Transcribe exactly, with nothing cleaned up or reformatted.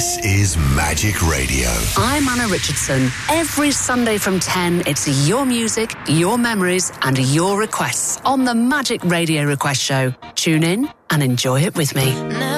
This is Magic Radio. I'm Anna Richardson. Every Sunday from ten, it's your music, your memories, and your requests on the Magic Radio Request Show. Tune in and enjoy it with me. Never